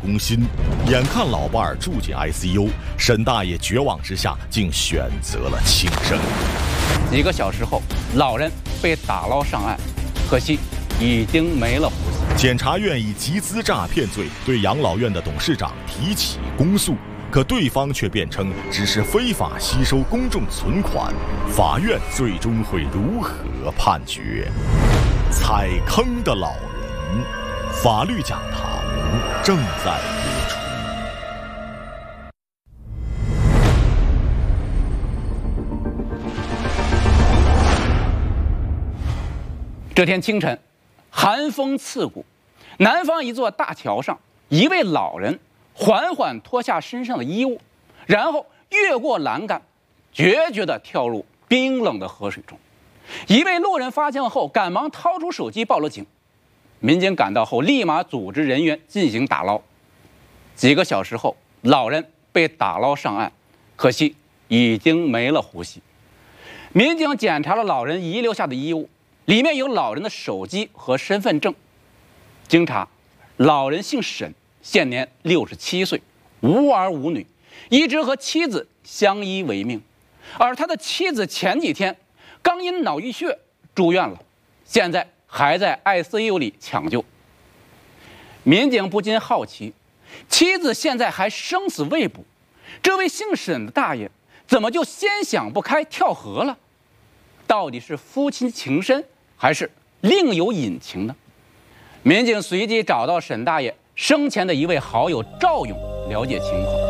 工薪。眼看老伴儿住进 ICU， 沈大爷绝望之下竟选择了轻生。 几个小时后，老人被打捞上岸，可惜已经没了呼吸。 检察院以集资诈骗罪对养老院的董事长提起公诉，可对方却辩称只是非法吸收公众存款。法院最终会如何判决？踩坑的老人，法律讲堂正在播出。 这天清晨，寒风刺骨，南方一座大桥上，一位老人缓缓脱下身上的衣物，然后越过栏杆，决绝地跳入冰冷的河水中。一位路人发现后，赶忙掏出手机报了警。民警赶到后，立马组织人员进行打捞。几个小时后，老人被打捞上岸，可惜已经没了呼吸。民警检查了老人遗留下的衣物，里面有老人的手机和身份证。经查，老人姓沈，现年67岁，无儿无女，一直和妻子相依为命。而他的妻子前几天刚因脑溢血住院了，现在还在 ICU 里抢救。民警不禁好奇，妻子现在还生死未卜，这位姓沈的大爷怎么就先想不开跳河了？到底是夫妻情深，还是另有隐情呢？民警随即找到沈大爷生前的一位好友赵勇了解情况。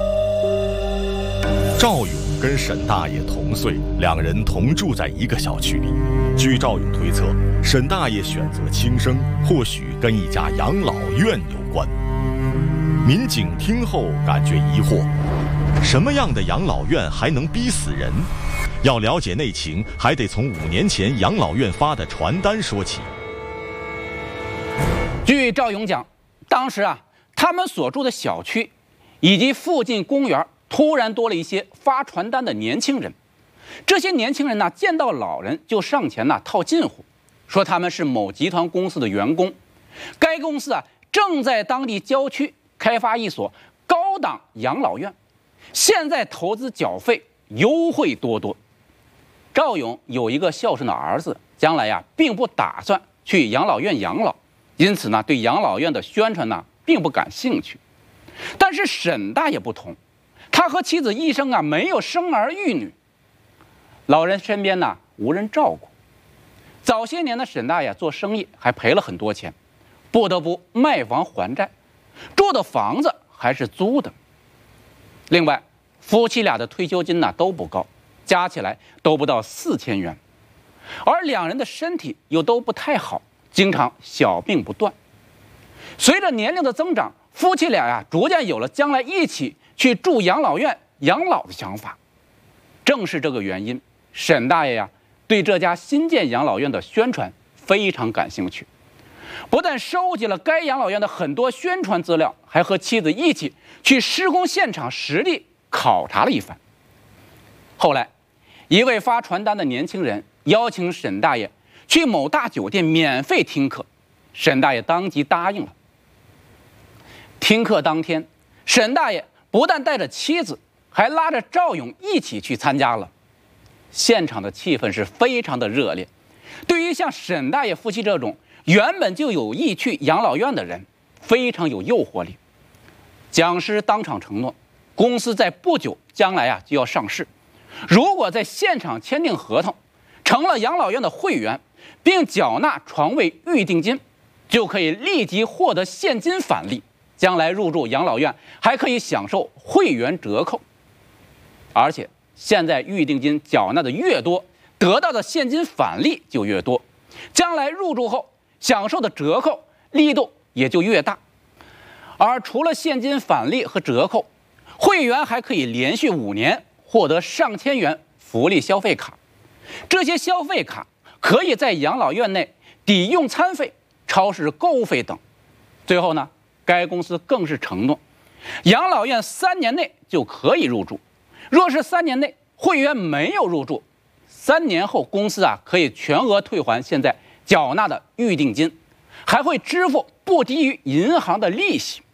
赵勇跟沈大爷同岁，两人同住在一个小区里。据赵勇推测，沈大爷选择轻生，或许跟一家养老院有关。民警听后感觉疑惑：什么样的养老院还能逼死人？要了解内情，还得从5年前养老院发的传单说起。 据赵勇讲，当时他们所住的小区以及附近公园突然多了一些发传单的年轻人。这些年轻人见到老人就上前套近乎，说他们是某集团公司的员工，该公司正在当地郊区开发一所高档养老院，现在投资缴费优惠多多。赵勇有一个孝顺的儿子，将来并不打算去养老院养老，因此对养老院的宣传并不感兴趣。但是沈大爷不同，他和妻子一生没有生儿育女，老人身边无人照顾。早些年的沈大爷做生意还赔了很多钱，不得不卖房还债，住的房子还是租的。另外，夫妻俩的退休金都不高，加起来都不到4000元，而两人的身体又都不太好，经常小病不断。随着年龄的增长，夫妻俩逐渐有了将来一起去住养老院养老的想法。正是这个原因，沈大爷对这家新建养老院的宣传非常感兴趣，不但收集了该养老院的很多宣传资料，还和妻子一起去施工现场实地考察了一番。后来，一位发传单的年轻人邀请沈大爷去某大酒店免费听课，沈大爷当即答应了。听课当天，沈大爷不但带着妻子，还拉着赵勇一起去参加了。现场的气氛是非常的热烈。对于像沈大爷夫妻这种原本就有意去养老院的人，非常有诱惑力。讲师当场承诺，公司在不久将来就要上市，如果在现场签订合同，成了养老院的会员，并缴纳床位预定金，就可以立即获得现金返利，将来入住养老院还可以享受会员折扣。而且现在预定金缴纳的越多，得到的现金返利就越多，将来入住后享受的折扣力度也就越大。而除了现金返利和折扣，会员还可以连续5年获得上千元福利消费卡。这些消费卡可以在养老院内抵用餐费、超市购物费等。最后该公司更是承诺，养老院3年内就可以入住。若是3年内会员没有入住，3年后公司可以全额退还现在缴纳的预定金，还会支付不低于银行的利息。